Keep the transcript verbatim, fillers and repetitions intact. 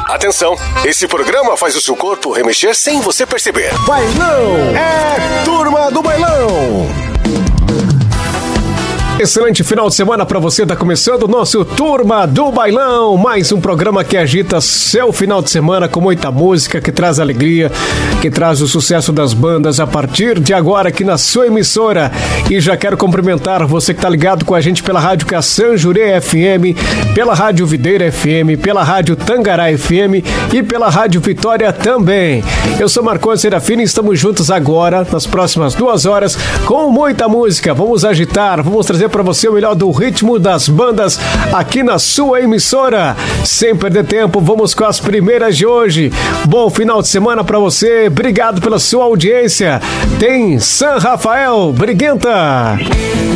Atenção, esse programa faz o seu corpo remexer sem você perceber. Bailão é Turma do Bailão. Excelente final de semana para você, tá começando o nosso Turma do Bailão, mais um programa que agita seu final de semana com muita música, que traz alegria, que traz o sucesso das bandas a partir de agora aqui na sua emissora. E já quero cumprimentar você que tá ligado com a gente pela Rádio Caçanjurê F M, pela Rádio Videira F M, pela Rádio Tangará F M e pela Rádio Vitória também. Eu sou Marcos Serafini e estamos juntos agora, nas próximas duas horas, com muita música. Vamos agitar, vamos trazer para você o melhor do ritmo das bandas aqui na sua emissora. Sem perder tempo, vamos com as primeiras de hoje. Bom final de semana para você, obrigado pela sua audiência. Tem San Rafael, Briguenta.